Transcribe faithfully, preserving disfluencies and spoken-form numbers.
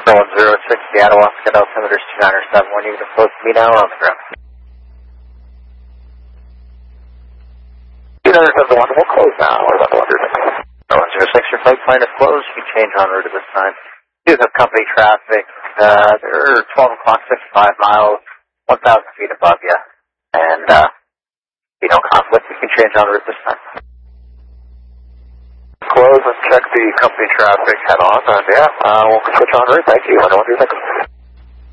one zero six, Seattle, Oscar, altimeter two nine seven one, you can close to me now or on the ground. two nine seven one, we'll close now, what about the one zero six? one zero six, your flight plan is closed, you can change en route at this time. You do have company traffic, uh, they're twelve o'clock, sixty-five miles, one thousand feet above you, and, uh, you know, conflict, you can change en route this time. Close and check the company traffic head on, and yeah, uh, we'll switch on route, thank you, I know what you're thinking.